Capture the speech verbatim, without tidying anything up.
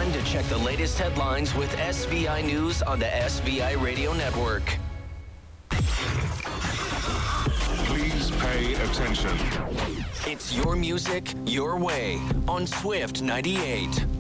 time to check the latest headlines with S V I News on the S V I Radio Network. Please pay attention. It's your music, your way on Swift ninety-eight.